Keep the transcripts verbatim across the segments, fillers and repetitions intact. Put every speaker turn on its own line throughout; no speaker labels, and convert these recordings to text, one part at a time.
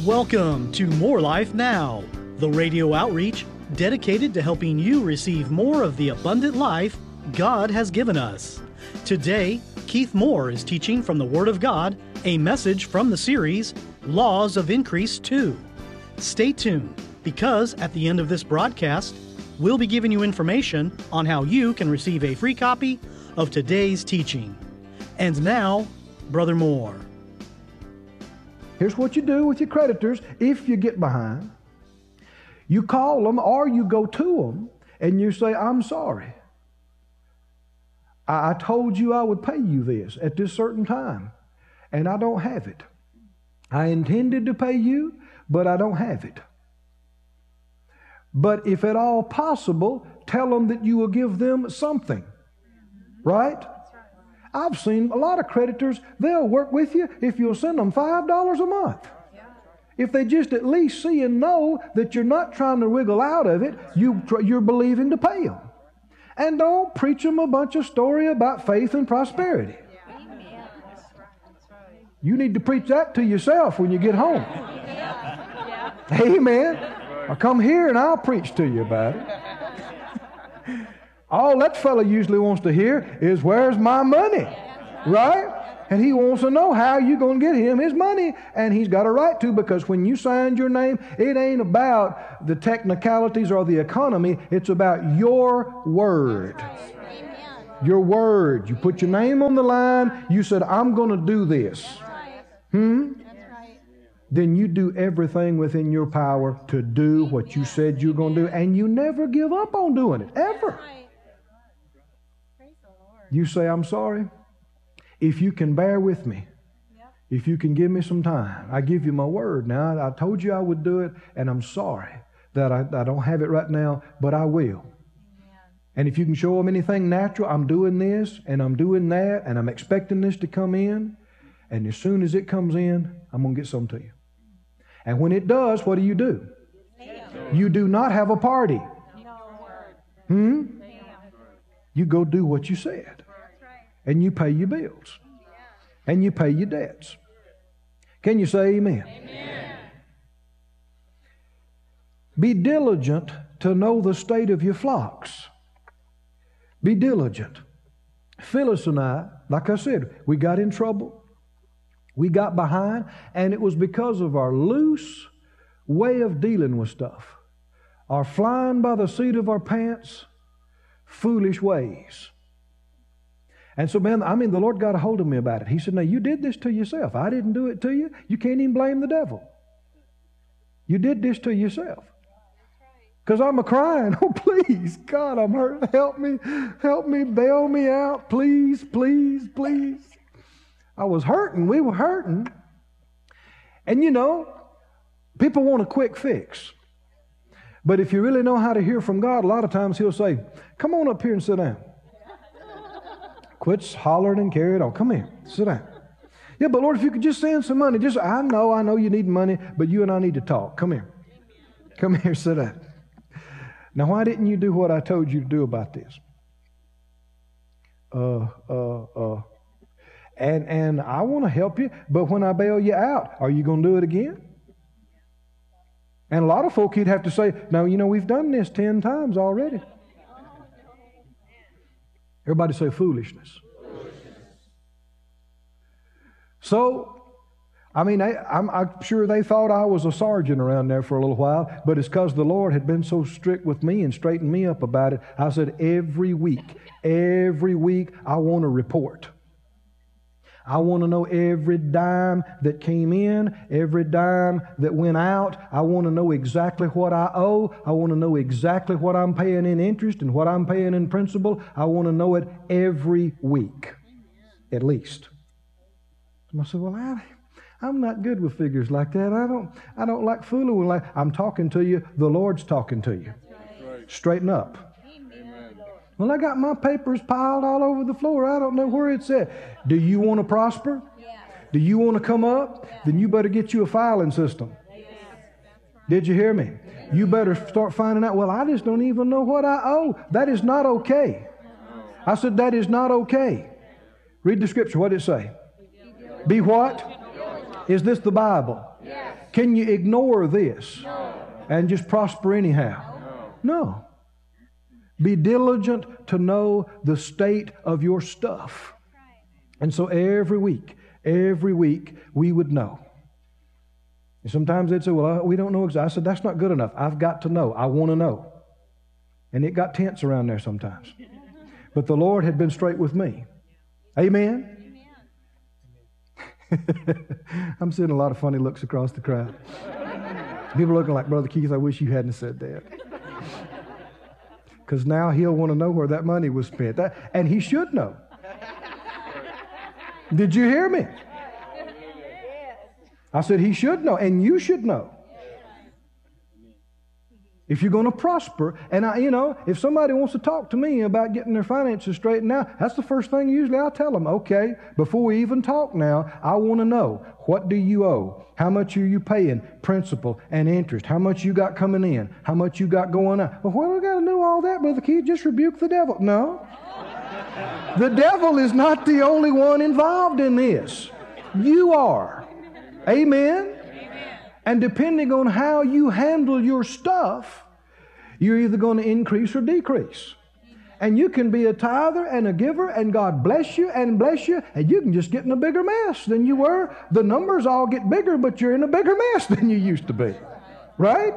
Welcome to More Life Now, the radio outreach dedicated to helping you receive more of the abundant life God has given us. Today, Keith Moore is teaching from the Word of God, a message from the series, Laws of Increase two. Stay tuned, because at the end of this broadcast, we'll be giving you information on how you can receive a free copy of today's teaching. And now, Brother Moore.
Here's what you do with your creditors if you get behind. You call them or you go to them and you say, I'm sorry. I, I told you I would pay you this at this certain time, and I don't have it. I intended to pay you, but I don't have it. But if at all possible, tell them that you will give them something. Right? I've seen a lot of creditors, they'll work with you if you'll send them five dollars a month. If they just at least see and know that you're not trying to wiggle out of it, you, you're believing to pay them. And don't preach them a bunch of story about faith and prosperity. You need to preach that to yourself when you get home. Amen. Or come here and I'll preach to you about it. All that fellow usually wants to hear is, where's my money? Right? And he wants to know how you're going to get him his money. And he's got a right to, because when you signed your name, it ain't about the technicalities or the economy. It's about your word. Your word. You put your name on the line. You said, I'm going to do this. Hmm? Then you do everything within your power to do what you said you're going to do. And you never give up on doing it. Ever. You say, I'm sorry. If you can bear with me, if you can give me some time, I give you my word. Now, I told you I would do it, and I'm sorry that I, I don't have it right now, but I will. And if you can show them anything natural, I'm doing this, and I'm doing that, and I'm expecting this to come in, and as soon as it comes in, I'm going to get some to you. And when it does, what do you do? You do not have a party. Hmm? You go do what you said. And you pay your bills. And you pay your debts. Can you say amen? Amen. Be diligent to know the state of your flocks. Be diligent. Phyllis and I, like I said, we got in trouble. We got behind, and it was because of our loose way of dealing with stuff. Our flying by the seat of our pants, foolish ways. And so, man, I mean, the Lord got a hold of me about it. He said, now, you did this to yourself. I didn't do it to you. You can't even blame the devil. You did this to yourself. Because I'm a crying, oh, please, God, I'm hurt. Help me, help me, bail me out. Please, please, please. I was hurting. We were hurting. And, you know, people want a quick fix. But if you really know how to hear from God, a lot of times He'll say, come on up here and sit down. Quit hollering and carry it on. Come here, sit down. Yeah, but Lord, if you could just send some money. Just, I know, I know you need money, but you and I need to talk. Come here. Come here, sit down. Now, why didn't you do what I told you to do about this? Uh, uh, uh. And, and I want to help you, but when I bail you out, are you going to do it again? And a lot of folk, he'd have to say, no, you know, we've done this ten times already. Everybody say foolishness. Foolishness. So, I mean, I, I'm, I'm sure they thought I was a sergeant around there for a little while, but it's because the Lord had been so strict with me and straightened me up about it. I said, every week, every week, I want a report. I want to know every dime that came in, every dime that went out. I want to know exactly what I owe. I want to know exactly what I'm paying in interest and what I'm paying in principal. I want to know it every week, at least. And I said, well, I, I'm not good with figures like that. I don't, I don't like fooling with like. I'm talking to you. The Lord's talking to you. Straighten up. Well, I got my papers piled all over the floor. I don't know where it's at. Do you want to prosper? Yeah. Do you want to come up? Yeah. Then you better get you a filing system. Yeah. Did you hear me? Yeah. You better start finding out, well, I just don't even know what I owe. That is not okay. No. I said, that is not okay. Read the scripture. What did it say? Be what? Is this the Bible? Yes. Can you ignore this and just prosper anyhow? No. Be diligent to know the state of your stuff. And so every week, every week, we would know. And sometimes they'd say, well, we don't know exactly. I said, that's not good enough. I've got to know. I want to know. And it got tense around there sometimes. But the Lord had been straight with me. Amen? Amen. I'm seeing a lot of funny looks across the crowd. People looking like, Brother Keith, I wish you hadn't said that. Because now he'll want to know where that money was spent. That, and he should know. Did you hear me? I said he should know, and you should know. If you're going to prosper, and I, you know, if somebody wants to talk to me about getting their finances straightened out, that's the first thing usually I'll tell them. Okay, before we even talk now, I want to know, what do you owe? How much are you paying? Principal and interest. How much you got coming in? How much you got going out? Well, why do I got to know all that, Brother Keith? Just rebuke the devil. No. The devil is not the only one involved in this. You are. Amen? And depending on how you handle your stuff, you're either going to increase or decrease. And you can be a tither and a giver, and God bless you and bless you, and you can just get in a bigger mess than you were. The numbers all get bigger, but you're in a bigger mess than you used to be. Right?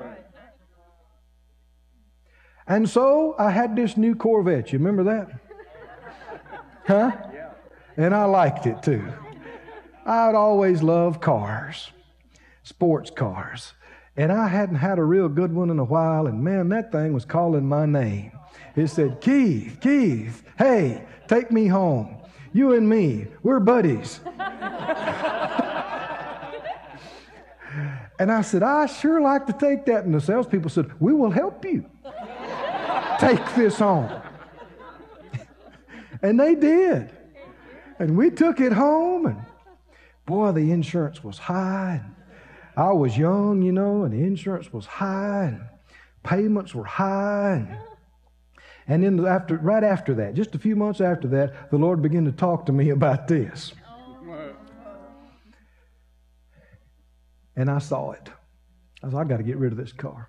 And so I had this new Corvette. You remember that? Huh? And I liked it too. I'd always loved cars. Sports cars. And I hadn't had a real good one in a while, and man, that thing was calling my name. It said, Keith, Keith, hey, take me home. You and me, we're buddies. And I said, I sure like to take that. And the salespeople said, we will help you take this home. And they did. And we took it home, and boy, the insurance was high. I was young, you know, and the insurance was high, and payments were high. And, and then after, right after that, just a few months after that, the Lord began to talk to me about this. And I saw it. I said, I got to get rid of this car.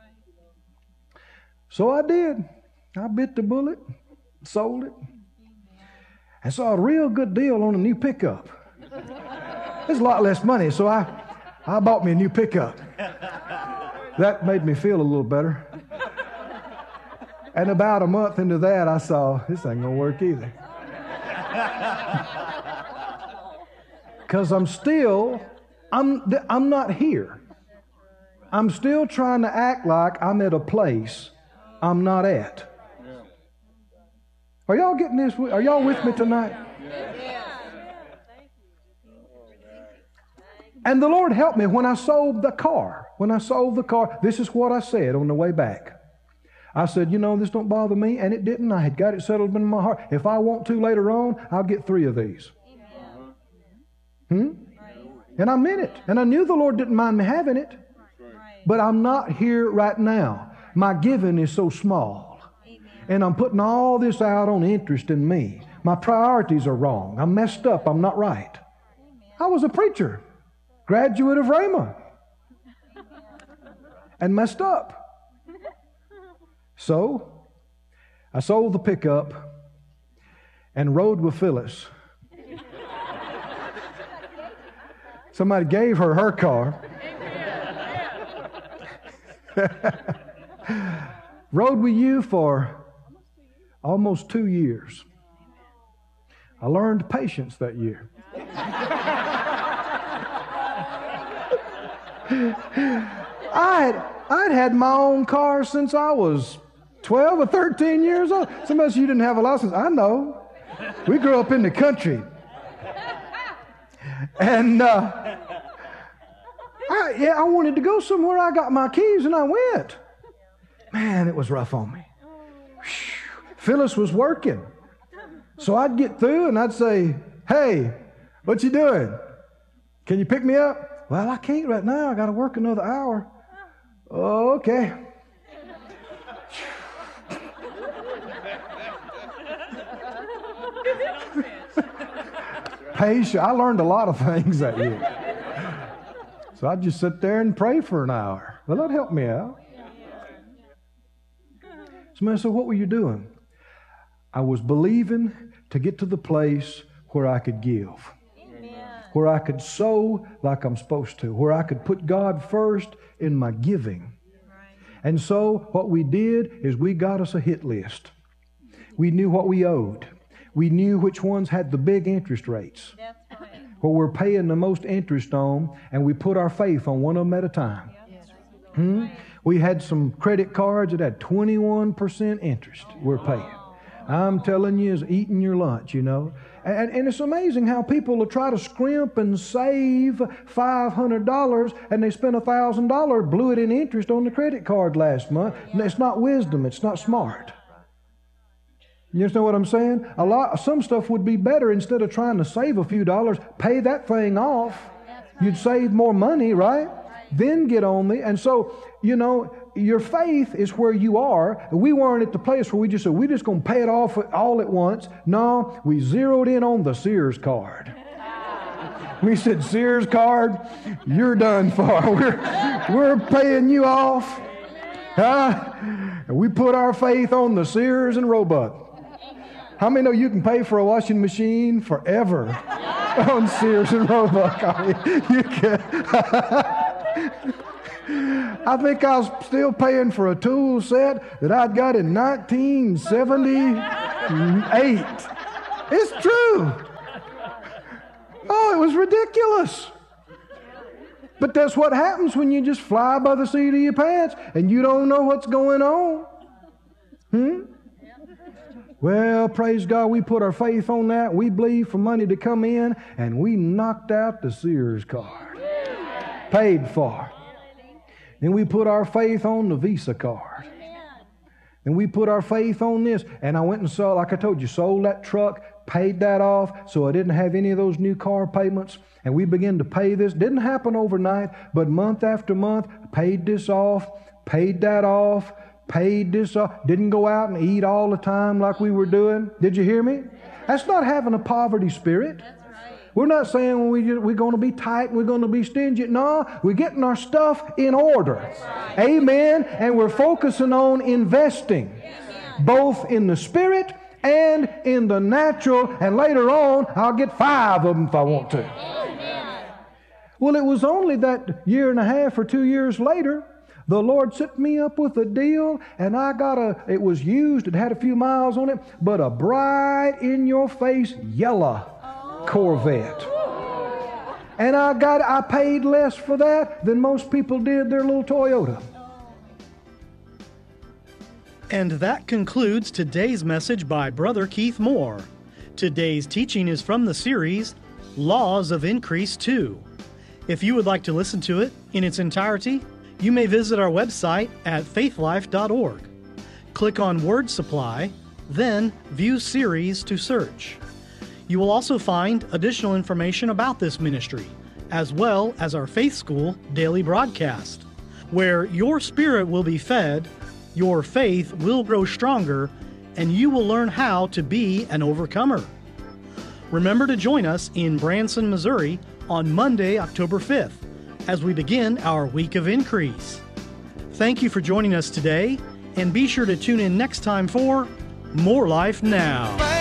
So I did. I bit the bullet, sold it, and saw a real good deal on a new pickup. It's a lot less money, so I, I bought me a new pickup. That made me feel a little better. And about a month into that, I saw, this ain't going to work either. Because I'm still, I'm, I'm not here. I'm still trying to act like I'm at a place I'm not at. Are y'all getting this? Are y'all with me tonight? And the Lord helped me when I sold the car. When I sold the car, this is what I said on the way back. I said, you know, this don't bother me, and it didn't. I had got it settled in my heart. If I want to later on, I'll get three of these. Hmm? And I meant it. And I knew the Lord didn't mind me having it. But I'm not here right now. My giving is so small. And I'm putting all this out on interest in me. My priorities are wrong. I'm messed up. I'm not right. I was a preacher. Graduate of Rhema. And messed up. So, I sold the pickup and rode with Phyllis. Somebody gave her her car. Rode with you for almost two years. I learned patience that year. I had, I'd had my own car since I was twelve or thirteen years old. Somebody said you didn't have a license. I know. We grew up in the country. And uh, I, yeah, I wanted to go somewhere. I got my keys and I went. Man, it was rough on me. Phyllis was working. So I'd get through and I'd say, hey, what you doing? Can you pick me up? Well, I can't right now. I got to work another hour. Oh, okay. Patience. I learned a lot of things that year. So I'd just sit there and pray for an hour. Well, that helped me out. Somebody said, what were you doing? I was believing to get to the place where I could give. Amen. Where I could sow like I'm supposed to. Where I could put God first in my giving. Right. And so what we did is we got us a hit list. We knew what we owed. We knew which ones had the big interest rates. That's right. Where we're paying the most interest on, and we put our faith on one of them at a time. Yes. Hmm? We had some credit cards that had twenty-one percent interest we're paying. I'm telling you, it's eating your lunch, you know. And, and it's amazing how people will try to scrimp and save five hundred dollars, and they spent one thousand dollars, blew it in interest on the credit card last month. It's not wisdom. It's not smart. You understand what I'm saying? A lot, some stuff would be better instead of trying to save a few dollars. Pay that thing off. You'd save more money, right? Then get on the, and so, you know, your faith is where you are. We weren't at the place where we just said, we're just going to pay it off all at once. No, we zeroed in on the Sears card. We said, Sears card, you're done for. We're, we're paying you off. Huh? And we put our faith on the Sears and Roebuck. How many know you can pay for a washing machine forever on Sears and Roebuck? I mean, you can. I think I was still paying for a tool set that I'd got in nineteen seventy-eight. It's true. Oh, it was ridiculous. But that's what happens when you just fly by the seat of your pants and you don't know what's going on. Hmm? Well, praise God, we put our faith on that. We believed for money to come in, and we knocked out the Sears card. Paid for. Then we put our faith on the Visa card. And we put our faith on this. And I went and sold, like I told you, sold that truck, paid that off, so I didn't have any of those new car payments. And we began to pay this. Didn't happen overnight, but month after month, paid this off, paid that off, paid this off. Didn't go out and eat all the time like we were doing. Did you hear me? That's not having a poverty spirit. We're not saying well, we just, we're going to be tight, we're going to be stingy. No, we're getting our stuff in order. Right. Amen. And we're focusing on investing, Amen. Both in the spirit and in the natural. And later on, I'll get five of them if I want to. Amen. Well, it was only that year and a half or two years later, the Lord set me up with a deal, and I got a, it was used, it had a few miles on it, but a bright in-your-face yellow Corvette. And I got, I paid less for that than most people did their little Toyota.
And that concludes today's message by Brother Keith Moore. Today's teaching is from the series, Laws of Increase two. If you would like to listen to it in its entirety, you may visit our website at faithlife dot org. Click on Word Supply, then View Series to search. You will also find additional information about this ministry, as well as our Faith School daily broadcast, where your spirit will be fed, your faith will grow stronger, and you will learn how to be an overcomer. Remember to join us in Branson, Missouri on Monday, October fifth, as we begin our Week of Increase. Thank you for joining us today, and be sure to tune in next time for More Life Now.